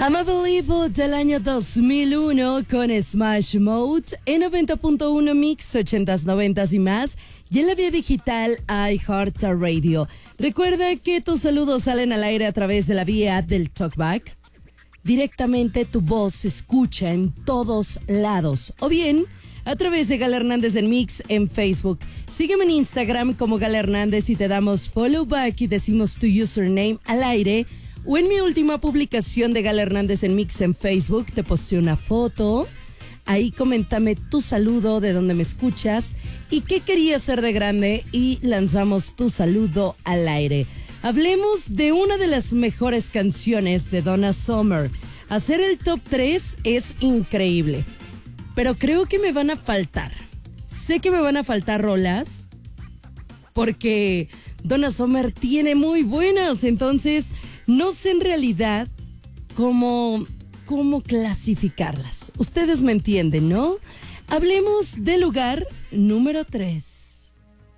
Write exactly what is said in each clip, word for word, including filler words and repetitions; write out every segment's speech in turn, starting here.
I'm a Believer del año dos mil uno con Smash Mouth en noventa punto uno Mix, ochentas, noventas y más. Y en la vía digital iHeartRadio. Recuerda que tus saludos salen al aire a través de la vía del TalkBack. Directamente tu voz se escucha en todos lados. O bien, a través de Gala Hernández en Mix en Facebook. Sígueme en Instagram como Gala Hernández y te damos follow back y decimos tu username al aire. O en mi última publicación de Gala Hernández en Mix en Facebook te posté una foto. Ahí coméntame tu saludo, de dónde me escuchas y qué querías ser de grande y lanzamos tu saludo al aire. Hablemos de una de las mejores canciones de Donna Summer. Hacer el top tres es increíble, pero creo que me van a faltar. Sé que me van a faltar rolas porque Donna Summer tiene muy buenas, entonces no sé en realidad cómo... cómo clasificarlas. Ustedes me entienden, ¿no? Hablemos del lugar número tres.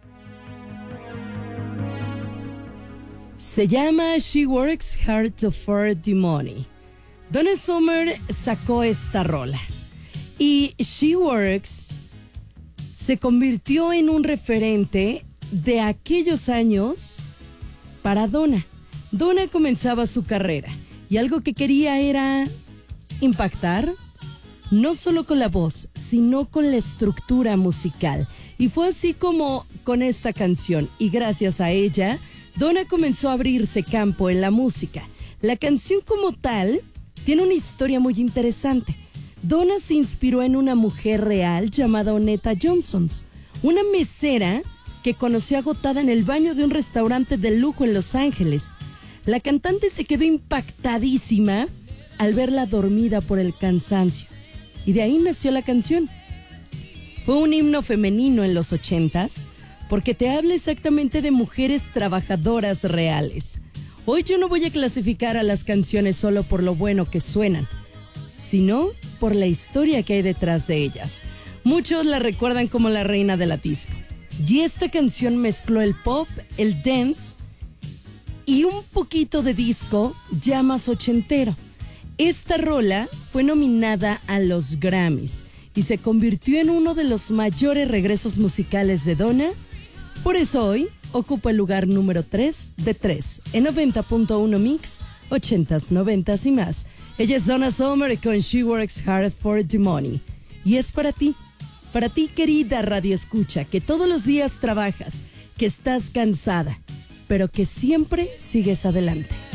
Se llama She Works Hard to Afford the Money. Donna Summer sacó esta rola. Y She Works se convirtió en un referente de aquellos años para Donna. Donna comenzaba su carrera y algo que quería era impactar, no solo con la voz, sino con la estructura musical. Y fue así como con esta canción, y gracias a ella, Donna comenzó a abrirse campo en la música. La canción como tal tiene una historia muy interesante. Donna se inspiró en una mujer real llamada Onetta Johnson, una mesera que conoció agotada en el baño de un restaurante de lujo en Los Ángeles. La cantante se quedó impactadísima al verla dormida por el cansancio. Y de ahí nació la canción. Fue un himno femenino en los ochentas, porque te habla exactamente de mujeres trabajadoras reales. Hoy yo no voy a clasificar a las canciones solo por lo bueno que suenan, sino por la historia que hay detrás de ellas. Muchos la recuerdan como la reina de la disco. Y esta canción mezcló el pop, el dance y un poquito de disco ya más ochentero. Esta rola fue nominada a los Grammys y se convirtió en uno de los mayores regresos musicales de Donna. Por eso hoy ocupa el lugar número tres de tres en noventa punto uno Mix, ochentas, noventas y más. Ella es Donna Summer con She Works Hard for the Money. Y es para ti, para ti querida radio escucha, que todos los días trabajas, que estás cansada, pero que siempre sigues adelante.